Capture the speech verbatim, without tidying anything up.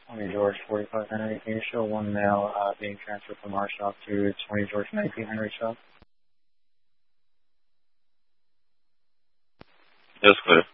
twenty George, forty-five Henry. Can you show one male uh, being transferred from our shop to twenty George, nineteen Henry shop? Yes, clear.